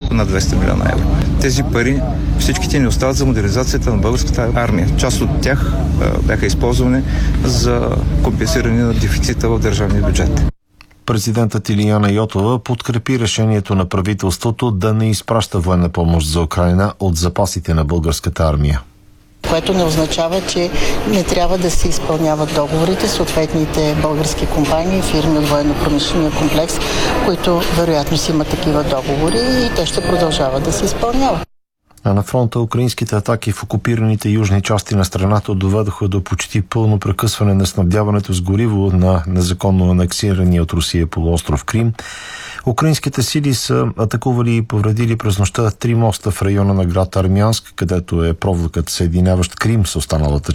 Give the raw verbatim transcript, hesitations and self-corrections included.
на двеста милиона евро. Тези пари, всичките ни остават за модернизацията на българската армия. Част от тях а, бяха използвани за компенсиране на дефицита в държавния бюджет. Президентът Илияна Йотова подкрепи решението на правителството да не изпраща военна помощ за Украйна от запасите на българската армия. Което не означава, че не трябва да се изпълняват договорите, съответните български компании, фирми от военно-промишления комплекс, които вероятно си имат такива договори и те ще продължават да се изпълняват. А на фронта украинските атаки в окупираните южни части на страната доведоха до почти пълно прекъсване на снабдяването с гориво на незаконно анексирания от Русия полуостров Крим. Украинските сили са атакували и повредили през нощта три моста в района на град Армянск, където е проводът съединяващ Крим с останалата